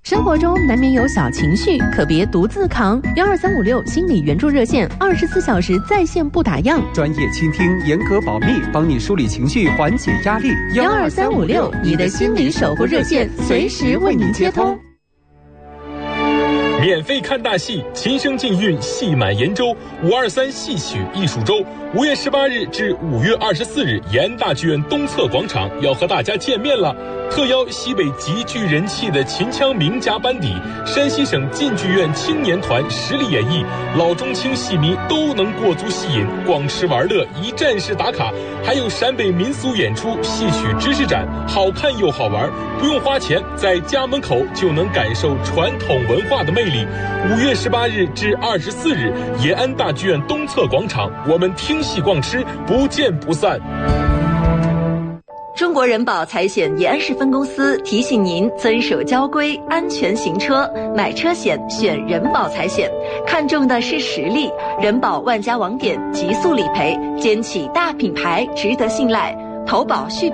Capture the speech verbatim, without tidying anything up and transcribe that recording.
生活中难免有小情绪，可别独自扛。幺二三五六心理援助热线，二十四小时在线不打烊， 专业倾听，严格保密，帮你梳理情绪，缓解压力。 幺二三五六，你的心理守护热线，随时为您接通。 免费看大戏，琴声尽韵，戏满延州。五二三戏曲艺术周，五月十八日至五月二十四日，延安大剧院东侧广场要和大家见面了。特邀西北极具人气的秦腔名家班底，山西省晋剧院青年团实力演绎，老中青戏迷都能过足戏瘾，逛吃玩乐，一站式打卡。还有陕北民俗演出、戏曲知识展，好看又好玩，不用花钱，在家门口就能感受传统文化的魅力。五月十八日至二十四日，延安大剧院东侧广场，我们听戏逛吃，不见不散。 中国人保财险延安市分公司提醒您遵守交规，安全行车，买车险选人保财险，看重的是实力。人保万家网点极速理赔，肩起大品牌，值得信赖。投保续保